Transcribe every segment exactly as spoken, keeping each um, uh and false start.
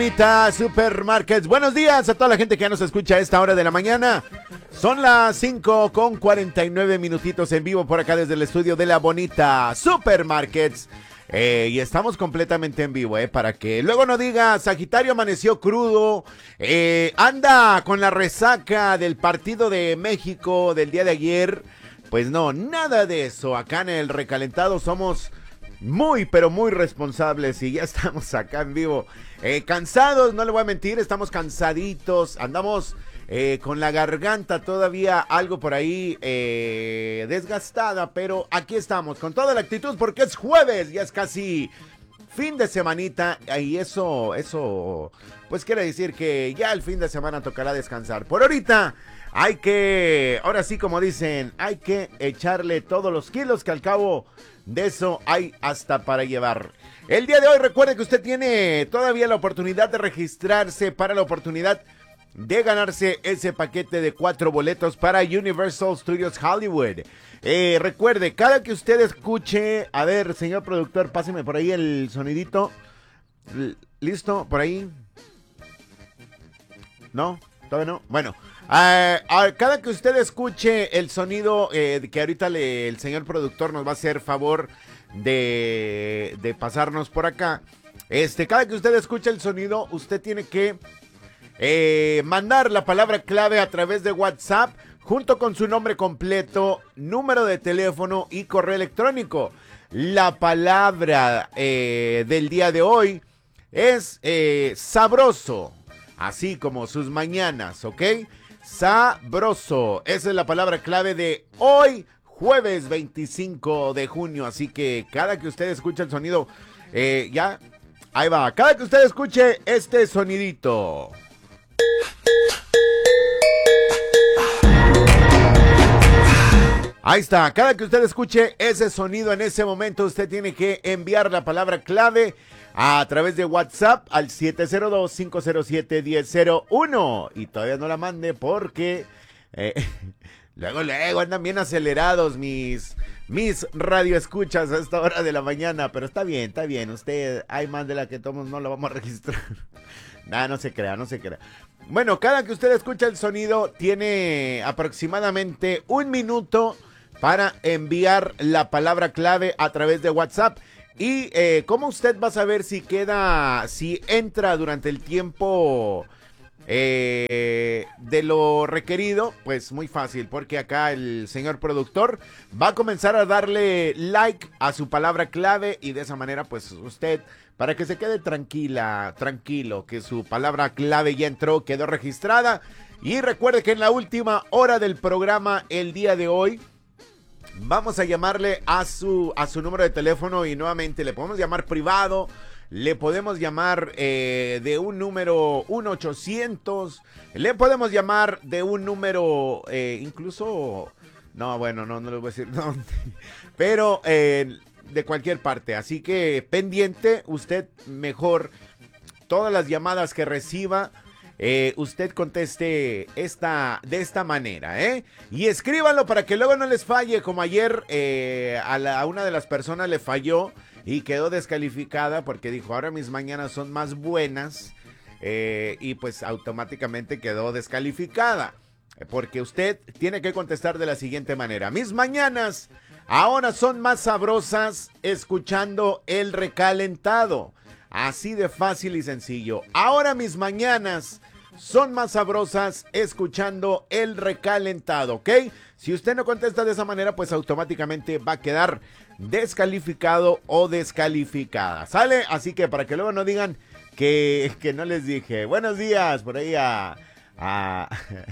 Supermarkets, buenos días a toda la gente que ya nos escucha a esta hora de la mañana. Son las cinco con cuarenta y nueve minutitos en vivo por acá desde el estudio de la Bonita Supermarkets. Eh, y estamos completamente en vivo, eh, para que luego no diga, Sagitario amaneció crudo, eh, anda con la resaca del partido de México del día de ayer. Pues no, nada de eso. Acá en el recalentado somos muy, pero muy responsables y ya estamos acá en vivo. Eh, cansados, no le voy a mentir, estamos cansaditos, andamos eh, con la garganta todavía algo por ahí eh, desgastada, pero aquí estamos con toda la actitud porque es jueves, ya es casi fin de semanita y eso, eso, pues quiere decir que ya el fin de semana tocará descansar. Por ahorita hay que, ahora sí como dicen, hay que echarle todos los kilos que al cabo de eso hay hasta para llevar. El día de hoy recuerde que usted tiene todavía la oportunidad de registrarse para la oportunidad de ganarse ese paquete de cuatro boletos para Universal Studios Hollywood. Eh, recuerde, cada que usted escuche, a ver, señor productor, páseme por ahí el sonidito. L- ¿Listo? ¿Por ahí? ¿No? ¿Todavía no? Bueno, uh, uh, cada que usted escuche el sonido eh, que ahorita le, el señor productor nos va a hacer favor de, de pasarnos por acá, este, cada que usted escuche el sonido, usted tiene que eh, mandar la palabra clave a través de WhatsApp junto con su nombre completo, número de teléfono y correo electrónico. La palabra eh, del día de hoy es eh, sabroso. Así como sus mañanas, ¿ok? Sabroso. Esa es la palabra clave de hoy, jueves veinticinco de junio. Así que cada que usted escuche el sonido, eh, ya, ahí va. Cada que usted escuche este sonidito. Ahí está. Cada que usted escuche ese sonido en ese momento, usted tiene que enviar la palabra clave a través de WhatsApp al siete cero dos, cinco cero siete, uno cero cero uno. Y todavía no la mande porque eh, luego, luego andan bien acelerados mis, mis radioescuchas a esta hora de la mañana. Pero está bien, está bien. Usted, hay más de la que tomamos, no lo vamos a registrar. Nada, no se crea, no se crea. Bueno, cada que usted escucha el sonido tiene aproximadamente un minuto para enviar la palabra clave a través de WhatsApp. Y eh, ¿cómo usted va a saber si queda, si entra durante el tiempo eh, de lo requerido? Pues muy fácil, porque acá el señor productor va a comenzar a darle like a su palabra clave y de esa manera pues usted, para que se quede tranquila, tranquilo, que su palabra clave ya entró, quedó registrada. Y recuerde que en la última hora del programa el día de hoy vamos a llamarle a su, a su número de teléfono y nuevamente le podemos llamar privado, le podemos llamar eh, de un número uno ochocientos, le podemos llamar de un número eh, incluso, no, bueno, no, no les voy a decir dónde, pero eh, de cualquier parte. Así que pendiente, usted mejor todas las llamadas que reciba. Eh, usted conteste esta, de esta manera, ¿eh? Y escríbanlo para que luego no les falle, como ayer eh, a, la, a una de las personas le falló y quedó descalificada porque dijo, ahora mis mañanas son más buenas, eh, y pues automáticamente quedó descalificada. Porque usted tiene que contestar de la siguiente manera: mis mañanas ahora son más sabrosas escuchando el recalentado. Así de fácil y sencillo. Ahora mis mañanas son más sabrosas escuchando el recalentado, ¿ok? Si usted no contesta de esa manera, pues automáticamente va a quedar descalificado o descalificada, ¿sale? Así que para que luego no digan que, que no les dije. Buenos días por ahí a... a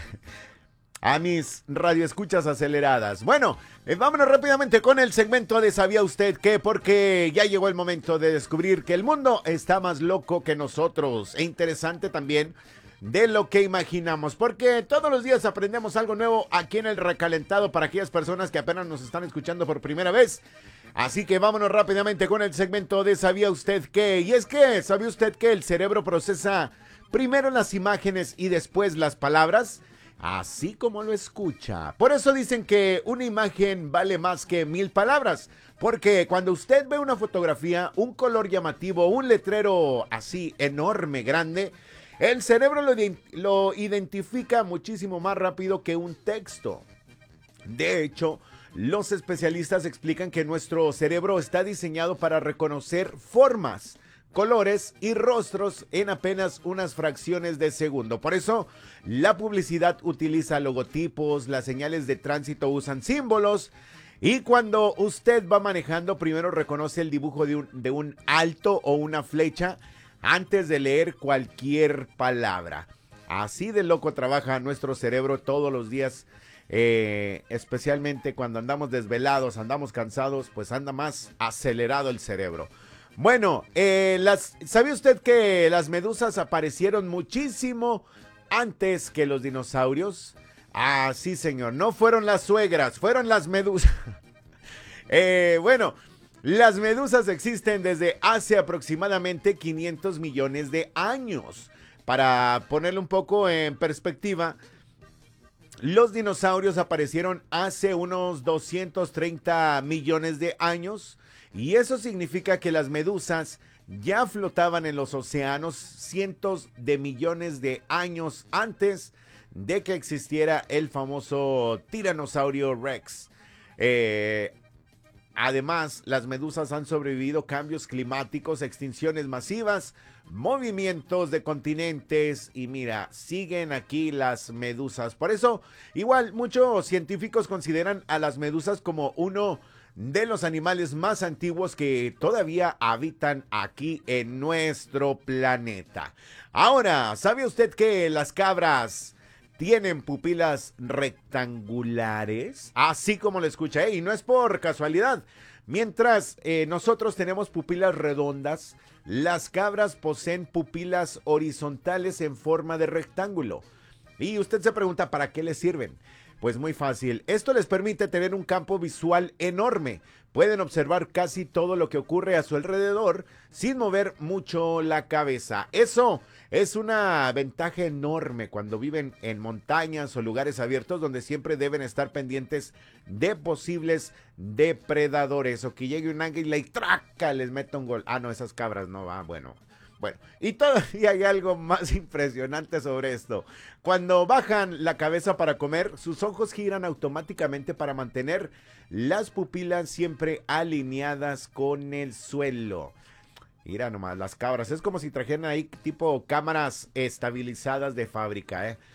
a mis radioescuchas aceleradas. Bueno, eh, vámonos rápidamente con el segmento de ¿sabía usted qué? Porque ya llegó el momento de descubrir que el mundo está más loco que nosotros. E interesante también de lo que imaginamos, porque todos los días aprendemos algo nuevo aquí en el recalentado para aquellas personas que apenas nos están escuchando por primera vez. Así que vámonos rápidamente con el segmento de ¿sabía usted qué? Y es que, ¿sabía usted que el cerebro procesa primero las imágenes y después las palabras? Así como lo escucha. Por eso dicen que una imagen vale más que mil palabras. Porque cuando usted ve una fotografía, un color llamativo, un letrero así enorme, grande, el cerebro lo, lo identifica muchísimo más rápido que un texto. De hecho, los especialistas explican que nuestro cerebro está diseñado para reconocer formas, colores y rostros en apenas unas fracciones de segundo. Por eso, la publicidad utiliza logotipos, las señales de tránsito usan símbolos, y cuando usted va manejando, primero reconoce el dibujo de un, de un alto o una flecha antes de leer cualquier palabra. Así de loco trabaja nuestro cerebro todos los días, eh, especialmente cuando andamos desvelados, andamos cansados, pues anda más acelerado el cerebro. Bueno, eh, las, ¿sabe usted que las medusas aparecieron muchísimo antes que los dinosaurios? Ah, sí, señor, no fueron las suegras, fueron las medusas. eh, bueno, las medusas existen desde hace aproximadamente quinientos millones de años. Para ponerlo un poco en perspectiva, los dinosaurios aparecieron hace unos doscientos treinta millones de años. Y eso significa que las medusas ya flotaban en los océanos cientos de millones de años antes de que existiera el famoso tiranosaurio Rex. Eh, además, las medusas han sobrevivido cambios climáticos, extinciones masivas, movimientos de continentes y mira, siguen aquí las medusas. Por eso, igual, muchos científicos consideran a las medusas como uno de los animales más antiguos que todavía habitan aquí en nuestro planeta. Ahora, ¿sabe usted que las cabras tienen pupilas rectangulares? Así como lo escucha, ¿eh? Y no es por casualidad. Mientras eh, nosotros tenemos pupilas redondas, las cabras poseen pupilas horizontales en forma de rectángulo. Y usted se pregunta, ¿para qué les sirven? Pues muy fácil, esto les permite tener un campo visual enorme. Pueden observar casi todo lo que ocurre a su alrededor sin mover mucho la cabeza. Eso es una ventaja enorme cuando viven en montañas o lugares abiertos donde siempre deben estar pendientes de posibles depredadores o que llegue un águila y ¡traca! Les meta un gol. Ah, no, esas cabras no va, bueno. Bueno, y todavía hay algo más impresionante sobre esto. Cuando bajan la cabeza para comer, sus ojos giran automáticamente para mantener las pupilas siempre alineadas con el suelo. Mira nomás, las cabras, es como si trajeran ahí tipo cámaras estabilizadas de fábrica, ¿eh?